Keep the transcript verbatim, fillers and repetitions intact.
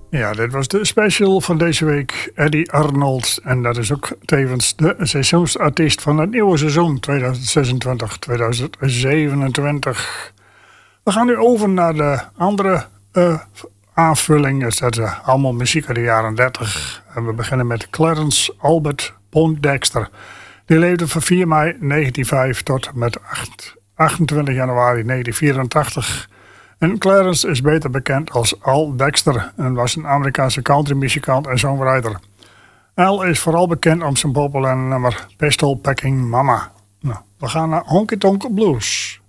Ja, dit was de special van deze week, Eddie Arnold. En dat is ook tevens de seizoensartiest van het nieuwe seizoen tweeduizend zesentwintig tweeduizend zevenentwintig. We gaan nu over naar de andere uh, aanvulling. Dus dat is allemaal muziek uit de jaren dertig. En we beginnen met Clarence Albert Poindexter. Die leefde van vier mei negentien nul vijf tot met achtentwintig januari negentien vierentachtig. En Clarence is beter bekend als Al Dexter en was een Amerikaanse countrymuzikant en songwriter. Al is vooral bekend om zijn populaire nummer Pistol Packing Mama. Nou, we gaan naar Honky Tonk Blues.